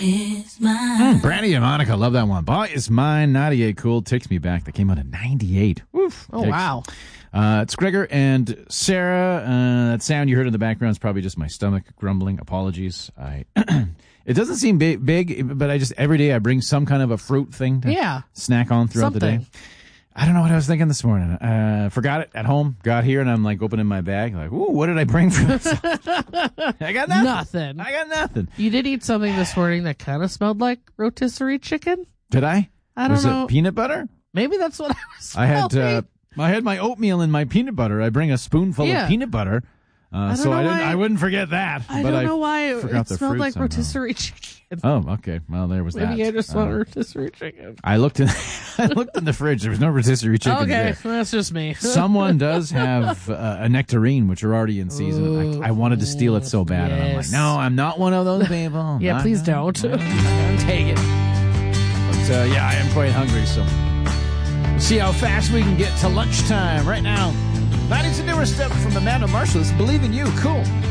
Is mine. Brandy and Monica, love that one. Boy Is Mine, 98 Cool, Takes Me Back. That came out in 98. Woof. Oh, wow. It's Gregor and Sarah. That sound you heard in the background is probably just my stomach grumbling. Apologies. It doesn't seem big, but every day I bring some kind of a fruit thing to snack on throughout the day. I don't know what I was thinking this morning. Forgot it at home. Got here and I'm like opening my bag. Like, ooh, what did I bring for myself? I got nothing. I got nothing. You did eat something this morning that kind of smelled like rotisserie chicken. Did I? I don't know. Was it peanut butter? Maybe that's what I was smelling. I had my oatmeal and my peanut butter. I bring a spoonful of peanut butter. I wouldn't forget that. I don't know why it smelled like somehow. rotisserie chicken. Oh, okay. Well, there was that. Maybe I just smelled rotisserie chicken. I looked in the fridge. There was no rotisserie chicken there. Well, that's just me. Someone does have a nectarine, which are already in season. Ooh, I wanted to steal it so bad, and I'm like, no, I'm not one of those people. Yeah, please don't. Take it. But I am quite hungry, so we'll see how fast we can get to lunchtime right now. That is a newer step from Amanda Marshall. Believe in You. Cool.